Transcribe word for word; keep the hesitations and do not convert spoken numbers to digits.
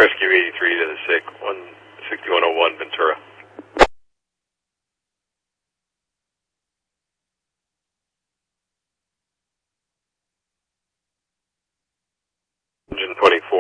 Rescue eighty-three to the sick, one sixty-one oh one Ventura. Engine twenty-four.